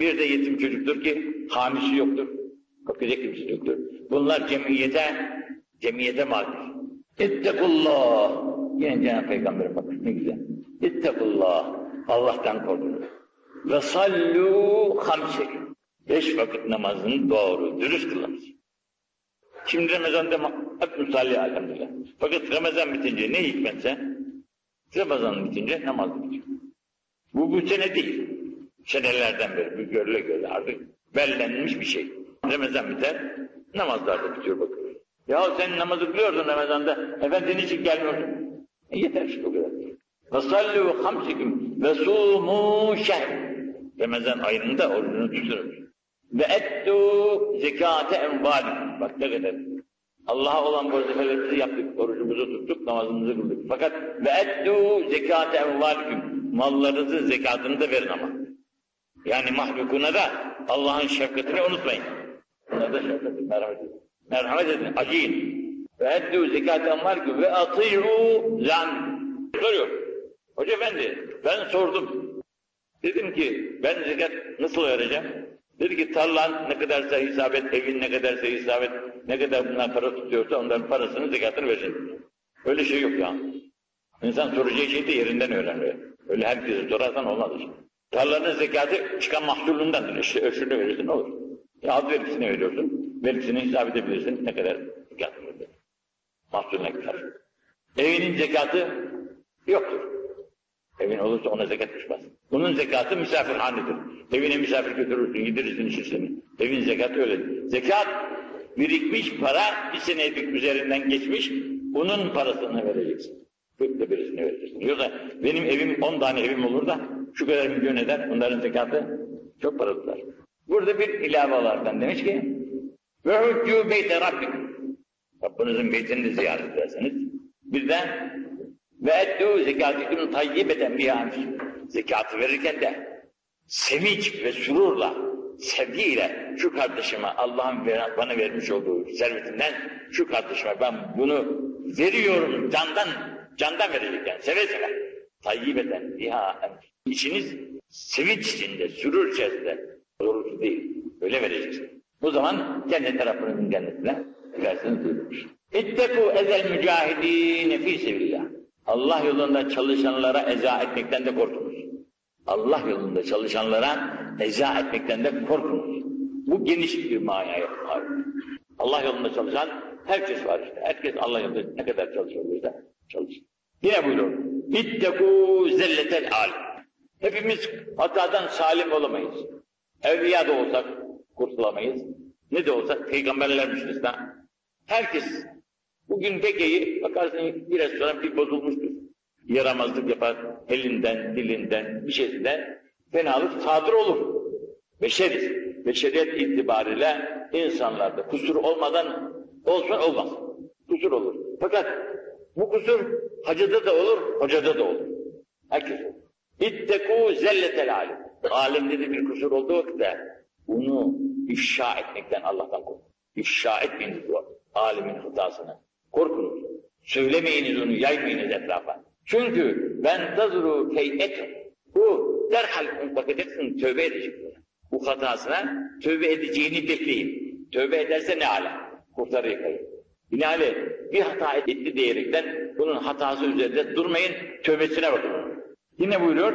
Bir de yetim çocuktur ki hamisi yoktur. Bakacak kimse yoktur. Bunlar cemiyete mağdur. İttekullah. Yine Cenab-ı Peygamber'e bakın ne güzel. İttekullah. Allah'tan korkun. Ve sallu hamse. 5 vakit namazını doğru, dürüst kılınız. Şimdi Ramazan'da hep musalli elhamdülillah. Fakat Ramazan bitince ne hikmetse, Ramazan bitince namaz bitiyor. Bu sene değil. Senelerden beri bu görüle artık bellenmiş bir şey. Ramazan biter, namazlar da bitiyor bakıyoruz. Ya sen namazı kılıyordun Ramazan'da, efendim niçin gelmiyordun? Yeter işte o kadar. وَصَلُّوا خَمْسِكُمْ وَسُومُوا شَهْرٍ Ramazan ayında orucunu tutunuz. وَاَدُّوا زَكَاةَ اَنْوَالِكُمْ Bak ne kadar. Allah'a olan vazifelerimizi yaptık, orucumuzu tuttuk, namazımızı kıldık. Fakat وَاَدُّوا زَكَاةَ اَنْوَالِكُمْ Mallarınızın zekatını da verin ama. Yani mahlukuna da Allah'ın şefkatini unutmayın. Buna da şefkat edin, merhamet edin, acıyın. وَاَدُّوا زَكَاةَ اَنْوَالِكُمْ وَاَطِيعُوا زَعْنِ Soruyor. Hoca efendi, ben sordum. Dedim ki, ben zekat nasıl vereceğim? Dedi ki, tarlan ne kadarsa hesap et, evin ne kadarsa hesap et, ne kadar bunlar para tutuyorsa onların parasını, zekatını vereceksin. Öyle şey yok ya. İnsan soracağı şeyi de yerinden öğreniyor. Öyle herkese sorarsan olmaz işte. Tarlanın zekatı çıkan mahsulundandır. İşte ölçünü verirsin olur. Ya az vergisini veriyorsun, vergisini hesap edebilirsin, ne kadar zekatını verirsin. Mahsulüne kadar. Evinin zekatı yoktur. Evin olursa ona zekat düşmez. Bunun zekatı misafirhanedir. Evine misafir götürürsün, yedirirsin, içirsin. Evin zekatı öyledir. Zekat, birikmiş para, bir senelik üzerinden geçmiş, bunun parasını vereceksin. 40'ta birisini vereceksin. Yoksa benim evim 10 tane evim olur da, şu kadar milyon eder, bunların zekatı çok para tutar. Burada bir ilave olaraktan demiş ki, وَهُجُّوا بَيْتَ رَبِّكُمْ Rabbinizin beytini de ziyaret ederseniz, bir de وَاَدُّوا زَكَاتِكُمْ طَيِّبَةً بِهَا Zekatı verirken de sevinç ve sururla, sevgiyle şu kardeşime Allah'ın bana vermiş olduğu servetinden şu kardeşime ben bunu veriyorum candan verecek yani seve seve. Tayyibeten biha İçiniz sevinç içinde, sürur içerisinde doğrusu değil. Öyle vereceksin. Bu zaman cennet tarafının cennetine girersiniz duyurmuş. İttekû ezel mücahidîne fî sebillah. Allah yolunda çalışanlara eza etmekten de korkunuz. Allah yolunda çalışanlara eza etmekten de korkunuz. Bu geniş bir manaya var. Allah yolunda çalışan herkes var işte. Herkes Allah yolunda ne kadar çalışıyorsa çalışır. Yine buyuruyor. İttekû zelletel alim. Hepimiz hatadan salim olamayız. Evliya da olsak kurtulamayız. Ne de olsak peygamberler müstesna. Herkes bugün pek iyi, bakarsın biraz sonra bir bozulmuştur. Yaramazlık yapar, elinden, dilinden, bir şeyinden fenalık sadır olur. Beşeriz. Beşeriyet itibariyle insanlarda kusur olmadan olsa olmaz. Kusur olur. Fakat bu kusur hacıda da olur, hocada da olur. Herkes olur. İttekû zelletel alim. Alimde de bir kusur olduğu vakitte bunu ifşa etmekten Allah'tan korkun. İfşa etmeyiniz bu alimin hatasını. Korkunuz. Söylemeyiniz onu, yaymayınız etrafa. Çünkü ben tazuru fey'etum. Bu derhal bakacaksın, tövbe edecek. Bu hatasına tövbe edeceğini bekleyin. Tövbe ederse ne ala? Kurtarır yıkayın. Binaenaleyh bir hata etti diyerekten bunun hatası üzerinde durmayın, tövbesine bakın. Yine buyuruyor,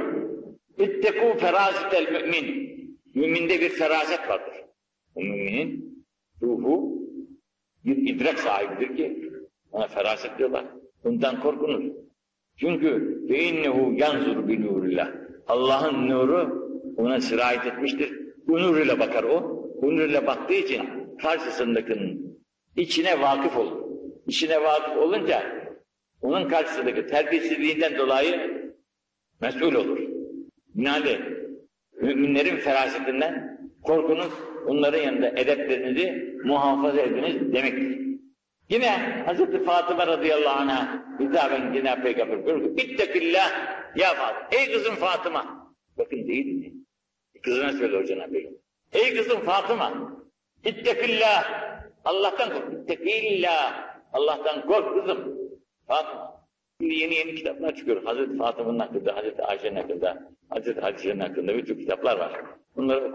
İttekû ferâsitel mü'min. Müminde bir feraset vardır. O müminin ruhu bir idrak sahibidir ki ona feraset diyorlar. Bundan korkunuz. Çünkü فَاِنَّهُ يَنْزُرُ بِنُورِ Allah'ın nuru ona sirayet etmiştir. Bu nur ile bakar o. Bu nur ile baktığı için karşısındakinin içine vakıf olur. İçine vakıf olunca onun karşısındaki terbiyesizliğinden dolayı mesul olur. Binaenaleyh müminlerin ferasetinden korkunuz, onların yanında edeplerinizi muhafaza ediniz demektir. Yine Hz. Fatıma radıyallahu anh'a hitaben Cenab-ı Peygamber buyuruyor ki İttekillah ya Fatıma. Ey kızım Fatıma. Bakın değil mi? Kızına söylüyor Cenab-ı Peygamber. Ey kızım Fatıma. İttekillah. Allah'tan kork. İttekillah. Allah'tan kork kızım. Fatıma. Şimdi yeni kitaplar çıkıyor. Hazreti Fatıma'nın hakkında, Hazreti Ayşe'nin hakkında, Hazreti Hatice'nin hakkında birçok kitaplar var. Bunları